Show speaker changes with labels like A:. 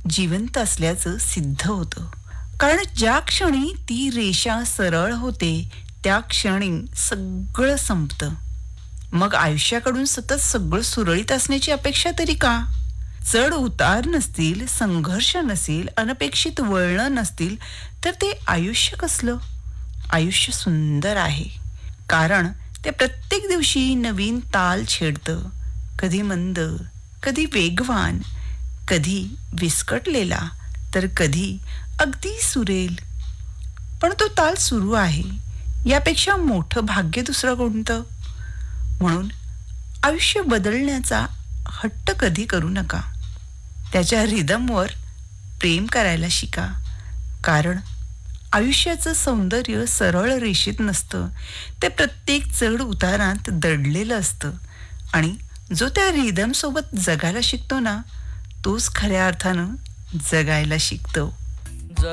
A: जिवंत असल्याचं सिद्ध होतं. कारण ज्या क्षणी ती रेषा सरळ होते, त्या क्षणी सगळं संपतं. मग आयुष्याकडून सतत सगळं सुरळीत असण्याची अपेक्षा तरी का? चढ उतार नसतील, संघर्ष नसेल, अनपेक्षित वळणं नसतील, तर ते आयुष्य कसलं? आयुष्य सुंदर आहे. कारण ते प्रत्येक दिवशी नवीन ताल छेडतं. कधी मंद, कधी वेगवान, कधी विस्कटलेला, तर कधी अगदी सुरेल. पण तो ताल सुरू आहे. यापेक्षा मोठं भाग्य दुसरं कोणतं? म्हणून आयुष्य बदलण्याचा हट्ट कधी करू नका. त्याच्या रिदमवर प्रेम करायला शिका. कारण आयुष्याचं सौंदर्य सरळ रेषेत नसतं. ते प्रत्येक चढ उतारात दडलेलं असतं. आणि जो त्या रिदमसोबत जगायला शिकतो ना, तोच खऱ्या अर्थानं जगायला शिकतो.